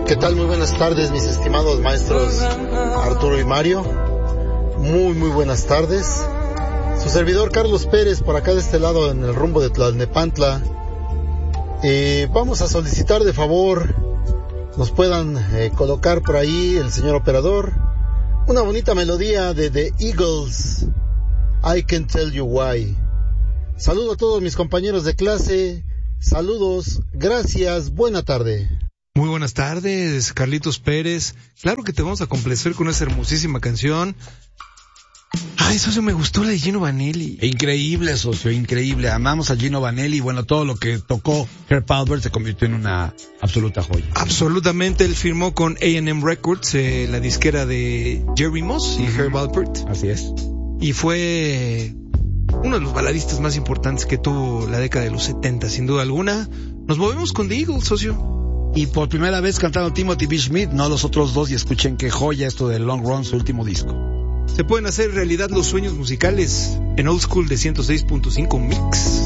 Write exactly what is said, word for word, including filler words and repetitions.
¿Qué tal? Muy buenas tardes, mis estimados maestros Arturo y Mario. Muy, muy buenas tardes. Su servidor Carlos Pérez, por acá de este lado, en el rumbo de Tlalnepantla. Eh, vamos a solicitar de favor, nos puedan eh, colocar por ahí, el señor operador, una bonita melodía de The Eagles, I Can Tell You Why. Saludo a todos mis compañeros de clase, saludos, gracias, buena tarde. Muy buenas tardes, Carlitos Pérez. Claro que te vamos a complacer con esa hermosísima canción. Ay, socio, me gustó la de Gino Vanelli. Increíble, socio, increíble. Amamos a Gino Vanelli y bueno, todo lo que tocó Herb Alpert se convirtió en una absoluta joya. Absolutamente, él firmó con A and M Records, eh, la disquera de Jerry Moss y uh-huh. Herb Alpert. Así es. Y fue uno de los baladistas más importantes que tuvo la década de los setenta, sin duda alguna. Nos movemos con The Eagles, socio. Y por primera vez cantando Timothy B. Schmit, no los otros dos, y escuchen qué joya esto de Long Run, su último disco. Se pueden hacer realidad los sueños musicales en Old School de ciento seis punto cinco Mix.